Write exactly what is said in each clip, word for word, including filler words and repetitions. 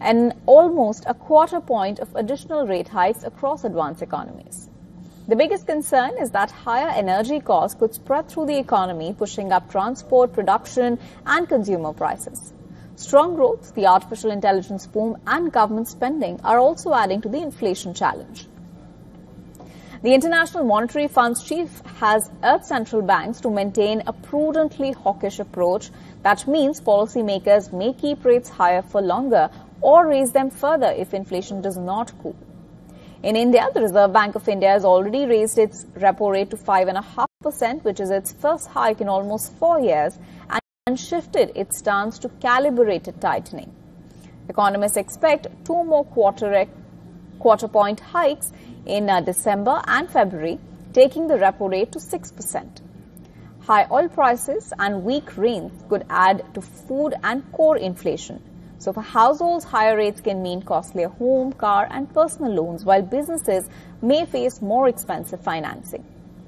and almost a quarter point of additional rate hikes across advanced economies. The biggest concern is that higher energy costs could spread through the economy, pushing up transport, production and consumer prices. Strong growth, the artificial intelligence boom and government spending are also adding to the inflation challenge. The International Monetary Fund's chief has urged central banks to maintain a prudently hawkish approach. That means policymakers may keep rates higher for longer or raise them further if inflation does not cool. In India, the Reserve Bank of India has already raised its repo rate to five point five percent, which is its first hike in almost four years, and shifted its stance to calibrated tightening. Economists expect two more quarter, quarter point hikes in uh, December and February, taking the repo rate to six percent. High oil prices and weak rains could add to food and core inflation. So for households, higher rates can mean costlier home, car and personal loans, while businesses may face more expensive financing.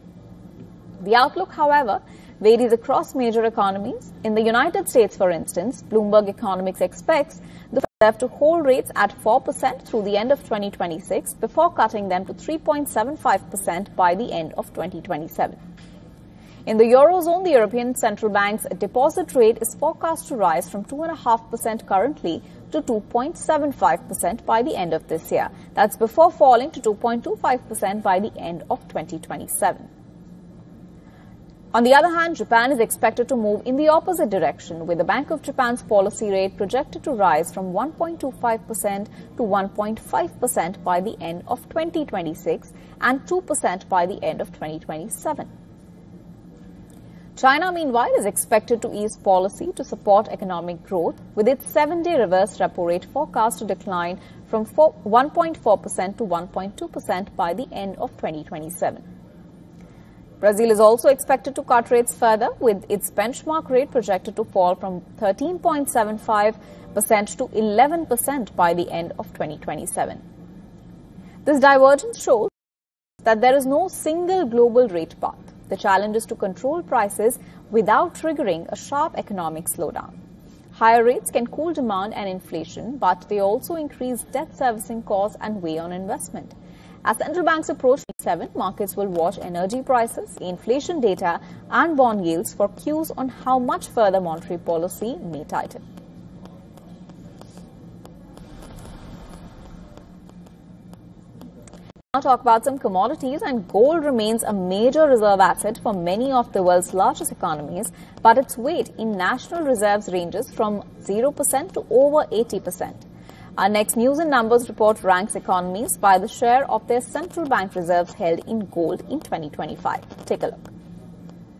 The outlook, however, varies across major economies. In the United States, for instance, Bloomberg Economics expects the Fed to hold rates at four percent through the end of twenty twenty-six before cutting them to three point seven five percent by the end of twenty twenty-seven. In the Eurozone, the European Central Bank's deposit rate is forecast to rise from two point five percent currently to two point seven five percent by the end of this year. That's before falling to two point two five percent by the end of twenty twenty-seven. On the other hand, Japan is expected to move in the opposite direction, with the Bank of Japan's policy rate projected to rise from one point two five percent to one point five percent by the end of twenty twenty-six and two percent by the end of twenty twenty-seven. China, meanwhile, is expected to ease policy to support economic growth, with its seven-day reverse repo rate forecast to decline from one point four percent to one point two percent by the end of twenty twenty-seven. Brazil is also expected to cut rates further, with its benchmark rate projected to fall from thirteen point seven five percent to eleven percent by the end of twenty twenty-seven. This divergence shows that there is no single global rate path. The challenge is to control prices without triggering a sharp economic slowdown. Higher rates can cool demand and inflation, but they also increase debt servicing costs and weigh on investment. As central banks approach twenty-seven, markets will watch energy prices, inflation data, and bond yields for cues on how much further monetary policy may tighten. Now talk about some commodities, and gold remains a major reserve asset for many of the world's largest economies, but its weight in national reserves ranges from zero percent to over eighty percent. Our next News and Numbers report ranks economies by the share of their central bank reserves held in gold in twenty twenty-five. Take a look.